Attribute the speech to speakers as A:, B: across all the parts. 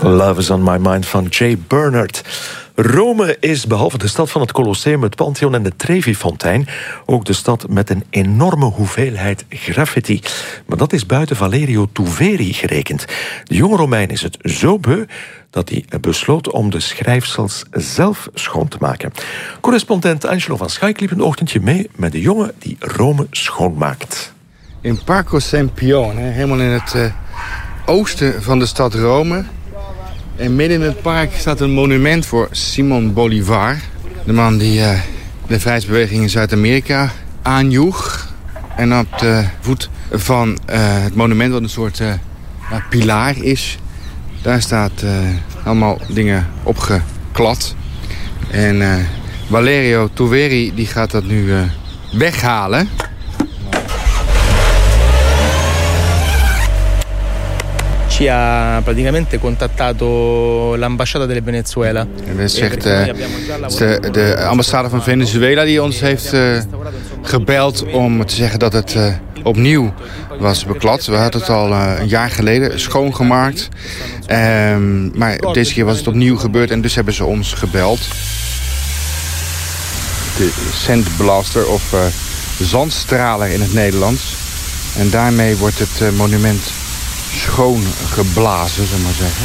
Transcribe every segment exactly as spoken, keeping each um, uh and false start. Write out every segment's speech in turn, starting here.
A: Love is on my mind van Jay Bernard. Rome is behalve de stad van het Colosseum, het Pantheon en de Trevi-fontein ook de stad met een enorme hoeveelheid graffiti. Maar dat is buiten Valerio Tuveri gerekend. De jonge Romein is het zo beu dat hij besloot om de schrijfsels zelf schoon te maken. Correspondent Angelo van Schaik liep een ochtendje mee met de jongen die Rome schoonmaakt.
B: In Parco Sempione, helemaal in het uh, oosten van de stad Rome. En midden in het park staat een monument voor Simon Bolivar. De man die uh, de vrijheidsbeweging in Zuid-Amerika aanjoeg. En op de voet van uh, het monument, wat een soort uh, nou, pilaar is, daar staat uh, allemaal dingen opgeklad. En uh, Valerio Tuveri die gaat dat nu uh, weghalen.
C: Ci ha praticamente contattato l'ambasciata del Venezuela.
B: En zegt uh, de, de ambassade van Venezuela die ons heeft uh, gebeld om te zeggen dat het uh, opnieuw was beklad. We hadden het al uh, een jaar geleden schoongemaakt. Um, maar deze keer was het opnieuw gebeurd en dus hebben ze ons gebeld. De sandblaster of uh, zandstraler in het Nederlands. En daarmee wordt het uh, monument schoon geblazen, zullen we maar zeggen.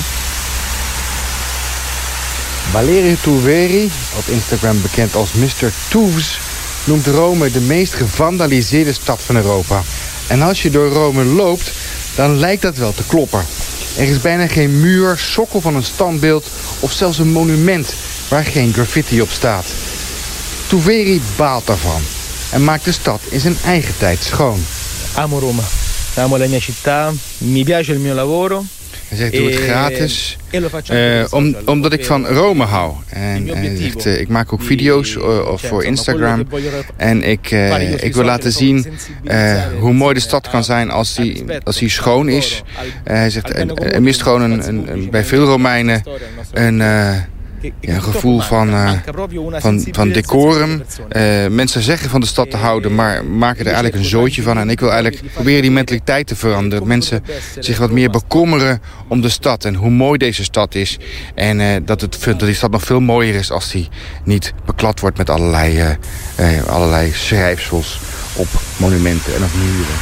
B: Valerio Tuveri, op Instagram bekend als mister Toeves, noemt Rome de meest gevandaliseerde stad van Europa. En als je door Rome loopt, dan lijkt dat wel te kloppen. Er is bijna geen muur, sokkel van een standbeeld of zelfs een monument waar geen graffiti op staat. Tuveri baalt daarvan en maakt de stad in zijn eigen tijd schoon.
C: Amo Roma. Amo la mia città, mi piace il mio lavoro.
B: Hij zegt, doe het gratis, uh, om, omdat ik van Rome hou. En hij zegt, uh, ik maak ook video's uh, voor Instagram. En ik, uh, ik wil laten zien uh, hoe mooi de stad kan zijn als die, als die schoon is. Uh, hij zegt, er, er mist gewoon een, een, een, bij veel Romeinen een... Uh, Ja, een gevoel van, uh, van, van decorum. Uh, mensen zeggen van de stad te houden, maar maken er eigenlijk een zootje van. En ik wil eigenlijk proberen die mentaliteit te veranderen. Dat mensen zich wat meer bekommeren om de stad en hoe mooi deze stad is. En uh, dat, het, dat die stad nog veel mooier is als die niet beklad wordt met allerlei, uh, uh, allerlei schrijfsels op monumenten en op muren.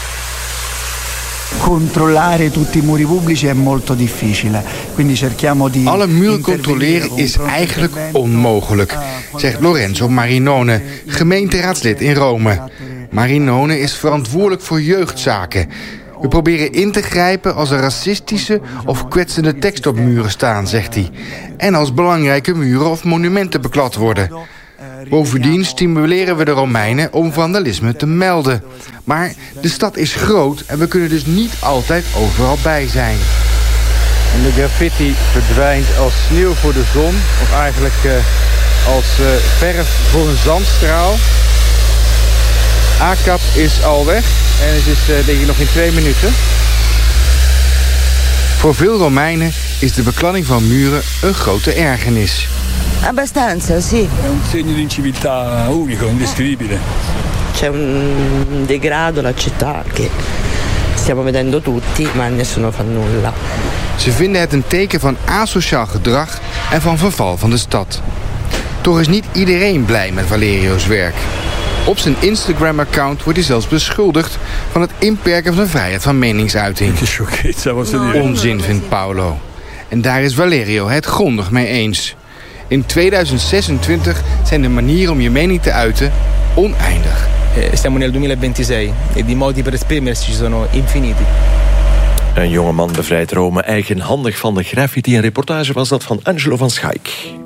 D: Controllare tutti i muri pubblici è molto difficile. Quindi cerchiamo di
B: Alle muren controleren is eigenlijk onmogelijk, zegt Lorenzo Marinone, gemeenteraadslid in Rome. Marinone is verantwoordelijk voor jeugdzaken. We proberen in te grijpen als er racistische of kwetsende teksten op muren staan, zegt hij. En als belangrijke muren of monumenten beklad worden. Bovendien stimuleren we de Romeinen om vandalisme te melden. Maar de stad is groot en we kunnen dus niet altijd overal bij zijn. En de graffiti verdwijnt als sneeuw voor de zon. Of eigenlijk uh, als uh, verf voor een zandstraal. A-kap is al weg. En het is uh, denk ik nog in twee minuten. Voor veel Romeinen is de bekladding van muren een grote ergernis.
E: Abbastanza, sì.
F: È un segno di inciviltà unico, indescrivibile.
E: C'è un degrado alla città che stiamo vedendo tutti, ma nessuno fa nulla.
B: Ze vinden het een teken van asociaal gedrag en van verval van de stad. Toch is niet iedereen blij met Valerio's werk. Op zijn Instagram-account wordt hij zelfs beschuldigd van het inperken van de vrijheid van meningsuiting. Onzin, vindt Paolo. En daar is Valerio het grondig mee eens. In tweeduizend zesentwintig zijn de manieren om je mening te uiten oneindig.
C: Siamo nel duemilaventisei e di modi per esprimersi ci sono infiniti.
A: Een jongeman bevrijdt Rome eigenhandig van de graffiti. Een reportage was dat van Angelo van Schaik.